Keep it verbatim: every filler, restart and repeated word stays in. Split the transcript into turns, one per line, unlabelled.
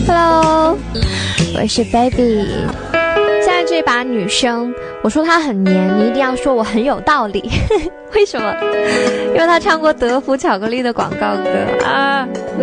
Hello， 我是 Baby。现在这把女生，我说她很黏，你一定要说我很有道理。为什么？因为她唱过德芙巧克力的广告歌啊。